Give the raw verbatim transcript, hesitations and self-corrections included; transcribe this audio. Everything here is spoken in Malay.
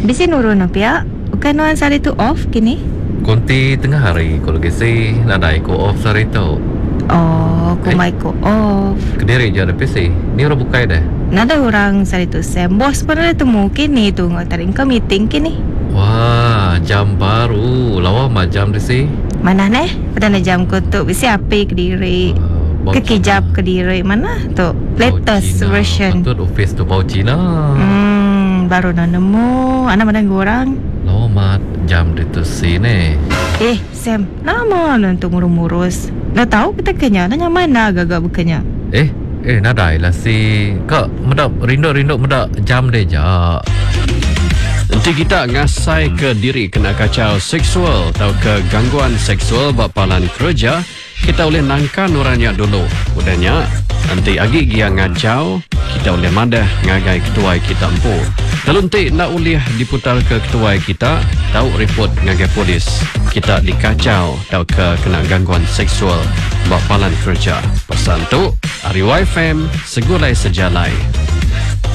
Bisi nurun pia. Bukan nuan sari tu off kini. Konti tengah hari kalau kasi nadai ko off sari tu. Oh, kumai ko off. Kediri je ada P C. Ni orang bukai dah. Nada orang sari tu Sam. Bos pun ada temu kini tu ngatarin ke meeting kini. Wah, jam baru. Lawa mah jam di si. Mana neh? Pada jam ko tu bisi api kediri. Uh, Kekijap kediri mana tu? Latest Cina. version. Patut office tu bau Cina. Hmm, baru nak nemu. Anak mana orang? Lawa mah jam di tu si ni. Eh, Sam, nama lah untuk ngurus-ngurus. Dah tahu kita kenya, nanya mana agak-agak bukannya. Eh, eh nadai lah si. Kak, medap rinduk-rinduk medap jam deh jak. Nanti kita ngasai ke diri kena kacau seksual atau ke gangguan seksual bapalan kerja, kita boleh nangkan orangnya dulu. Udahnya, nanti agi dia ngacau, kita boleh madah ngagai ketua kita empu. Kalau nanti nak boleh diputar ke ketua kita, tahu report ngagai polis. Kita dikacau atau ke kena gangguan seksual bapalan kerja. Pesan tu, Ari Y F M, segulai sejalai.